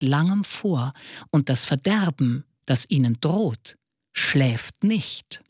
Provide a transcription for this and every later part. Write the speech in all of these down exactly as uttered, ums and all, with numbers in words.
langem vor, und das Verderben, das ihnen droht, schläft nicht.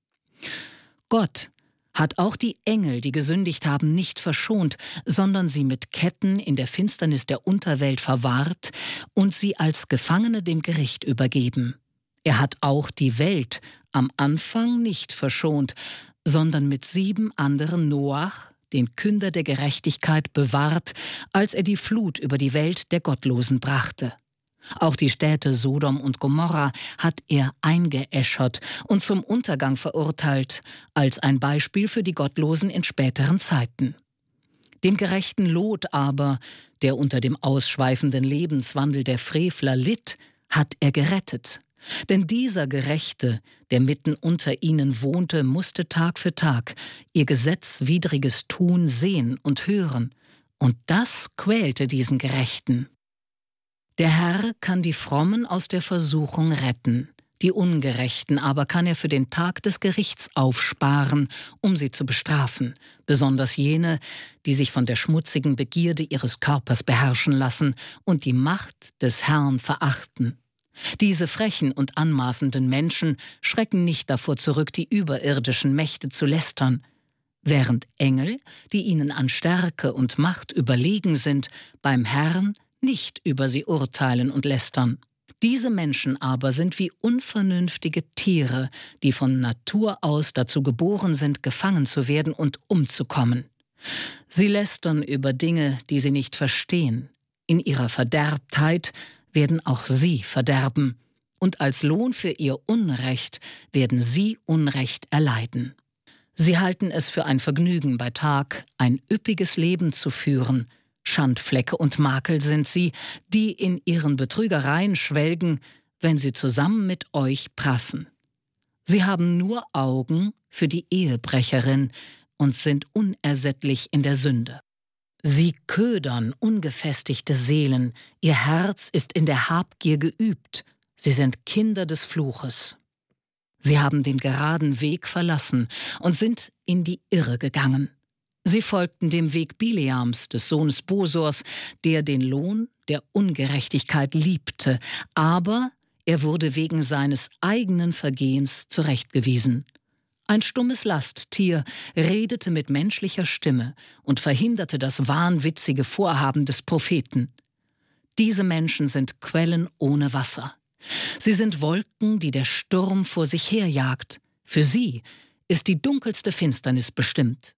Gott hat auch die Engel, die gesündigt haben, nicht verschont, sondern sie mit Ketten in der Finsternis der Unterwelt verwahrt und sie als Gefangene dem Gericht übergeben. Er hat auch die Welt am Anfang nicht verschont, sondern mit sieben anderen Noach, den Künder der Gerechtigkeit, bewahrt, als er die Flut über die Welt der Gottlosen brachte. Auch die Städte Sodom und Gomorra hat er eingeäschert und zum Untergang verurteilt, als ein Beispiel für die Gottlosen in späteren Zeiten. Den gerechten Lot aber, der unter dem ausschweifenden Lebenswandel der Frevler litt, hat er gerettet. Denn dieser Gerechte, der mitten unter ihnen wohnte, musste Tag für Tag ihr gesetzwidriges Tun sehen und hören, und das quälte diesen Gerechten. Der Herr kann die Frommen aus der Versuchung retten, die Ungerechten aber kann er für den Tag des Gerichts aufsparen, um sie zu bestrafen, besonders jene, die sich von der schmutzigen Begierde ihres Körpers beherrschen lassen und die Macht des Herrn verachten. Diese frechen und anmaßenden Menschen schrecken nicht davor zurück, die überirdischen Mächte zu lästern, während Engel, die ihnen an Stärke und Macht überlegen sind, beim Herrn nicht über sie urteilen und lästern. Diese Menschen aber sind wie unvernünftige Tiere, die von Natur aus dazu geboren sind, gefangen zu werden und umzukommen. Sie lästern über Dinge, die sie nicht verstehen. In ihrer Verderbtheit werden auch sie verderben, und als Lohn für ihr Unrecht werden sie Unrecht erleiden. Sie halten es für ein Vergnügen, bei Tag ein üppiges Leben zu führen. Schandflecke und Makel sind sie, die in ihren Betrügereien schwelgen, wenn sie zusammen mit euch prassen. Sie haben nur Augen für die Ehebrecherin und sind unersättlich in der Sünde. Sie ködern ungefestigte Seelen, ihr Herz ist in der Habgier geübt, sie sind Kinder des Fluches. Sie haben den geraden Weg verlassen und sind in die Irre gegangen. Sie folgten dem Weg Bileams, des Sohnes Bosors, der den Lohn der Ungerechtigkeit liebte, aber er wurde wegen seines eigenen Vergehens zurechtgewiesen. Ein stummes Lasttier redete mit menschlicher Stimme und verhinderte das wahnwitzige Vorhaben des Propheten. Diese Menschen sind Quellen ohne Wasser. Sie sind Wolken, die der Sturm vor sich herjagt. Für sie ist die dunkelste Finsternis bestimmt.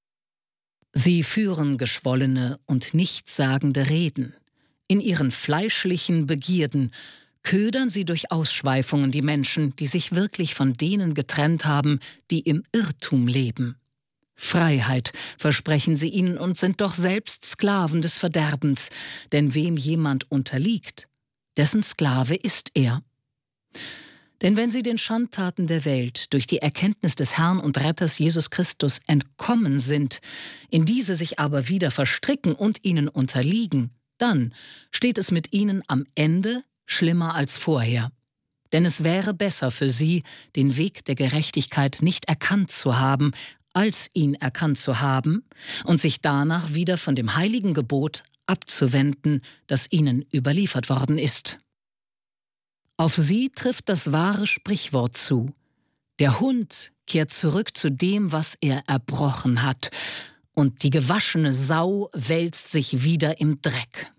Sie führen geschwollene und nichtssagende Reden. In ihren fleischlichen Begierden ködern sie durch Ausschweifungen die Menschen, die sich wirklich von denen getrennt haben, die im Irrtum leben. Freiheit versprechen sie ihnen und sind doch selbst Sklaven des Verderbens, denn wem jemand unterliegt, dessen Sklave ist er. Denn wenn sie den Schandtaten der Welt durch die Erkenntnis des Herrn und Retters Jesus Christus entkommen sind, in diese sich aber wieder verstricken und ihnen unterliegen, dann steht es mit ihnen am Ende schlimmer als vorher. Denn es wäre besser für sie, den Weg der Gerechtigkeit nicht erkannt zu haben, als ihn erkannt zu haben und sich danach wieder von dem heiligen Gebot abzuwenden, das ihnen überliefert worden ist. Auf sie trifft das wahre Sprichwort zu: Der Hund kehrt zurück zu dem, was er erbrochen hat, und die gewaschene Sau wälzt sich wieder im Dreck.